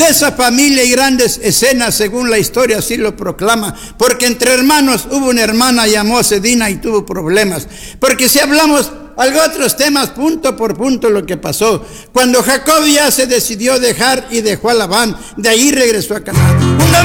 de esa familia y grandes escenas, según la historia así lo proclama, porque entre hermanos hubo una hermana llamóse Dina y tuvo problemas, porque si hablamos algo otros temas, punto por punto lo que pasó, cuando Jacob ya se decidió dejar y dejó a Labán, de ahí regresó a Canaán.